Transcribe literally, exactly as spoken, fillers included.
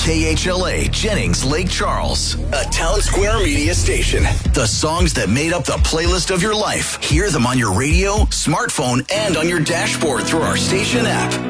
K H L A Jennings Lake Charles, a Town Square Media station. The songs that made up the playlist of your life. Hear them on your radio, smartphone, and on your dashboard through our station app.